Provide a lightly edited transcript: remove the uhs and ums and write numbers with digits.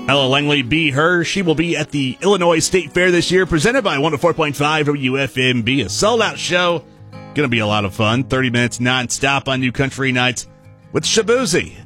Ella Langley, Be Her. She will be at the Illinois State Fair this year, presented by 104.5 WFMB. A sold-out show. Going to be a lot of fun. 30 minutes non-stop on New Country Nights with Shaboozey.